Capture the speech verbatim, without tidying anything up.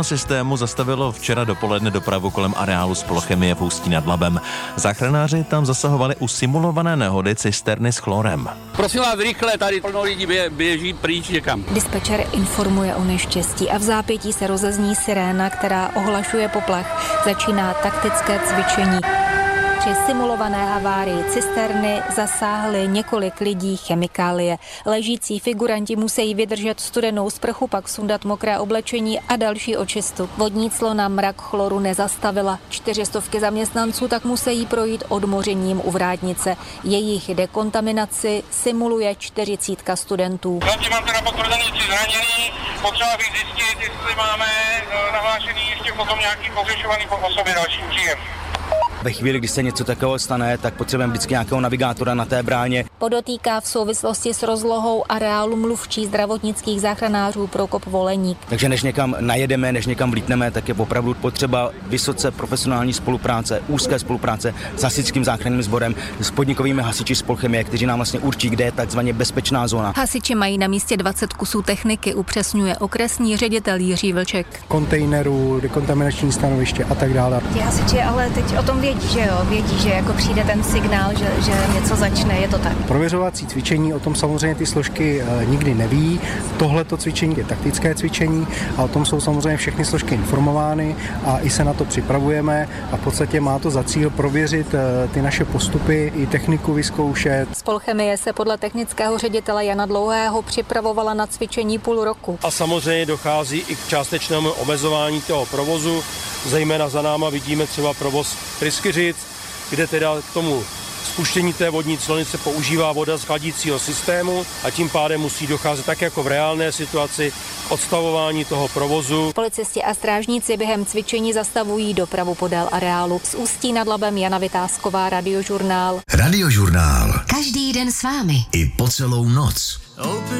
záchranného systému zastavilo včera dopoledne dopravu kolem areálu Spolchemie v Ústí nad Labem. Záchranáři tam zasahovali u simulované nehody cisterny s chlorem. Prosím vás, rychle, tady plno lidí běží pryč někam. Dispečer informuje o neštěstí a v zápětí se rozezní siréna, která ohlašuje poplach. Začíná taktické cvičení. Při simulované havárii cisterny zasáhly několik lidí chemikálie. Ležící figuranti musí vydržet studenou sprchu, pak sundat mokré oblečení a další očistu. Vodní clona mrak chloru nezastavila. Čtyřistovky zaměstnanců tak musí projít odmořením u vrátnice. Jejich dekontaminaci simuluje čtyřicítka studentů. Hlavně mám teda potvrzený tři zranění, potřeba bych zjistit, jestli máme nahlášený ještě potom nějaký pohřešovaný osoby dalším příjem. Ve chvíli, kdy se něco takového stane, tak potřebujeme vždycky nějakého navigátora na té bráně. Podotýká v souvislosti s rozlohou areálu mluvčí zdravotnických záchranářů Prokop Voleník. Takže než někam najedeme, než někam vlítneme, tak je opravdu potřeba vysoce profesionální spolupráce, úzké spolupráce s hasičským záchranným sborem, s podnikovými hasiči Spolchemie, kteří nám vlastně určí, kde je takzvaně bezpečná zóna. Hasiči mají na místě dvacet kusů techniky, upřesňuje okresní ředitel Jiří Vlček. Kontejnerů, dekontaminační stanoviště a tak dále. Ti hasiči ale teď o tom vědí, že jo, vědí, že jako přijde ten signál, že, že něco začne, je to tak. Prověřovací cvičení, o tom samozřejmě ty složky e, nikdy neví. Tohleto cvičení je taktické cvičení a o tom jsou samozřejmě všechny složky informovány a i se na to připravujeme a v podstatě má to za cíl prověřit e, ty naše postupy, i techniku vyzkoušet. Spolchemie se podle technického ředitele Jana Dlouhého připravovala na cvičení půl roku. A samozřejmě dochází i k částečnému omezování toho provozu, zejména za náma vidíme třeba provoz Pryskyřic, kde teda k tomu spuštění té vodní clony se používá voda z chladícího systému a tím pádem musí docházet tak jako v reálné situaci k odstavování toho provozu. Policisti a strážníci během cvičení zastavují dopravu podél areálu. Z Ústí nad Labem Jana Vytázková, Radiožurnál. Radiožurnál. Každý den s vámi. I po celou noc.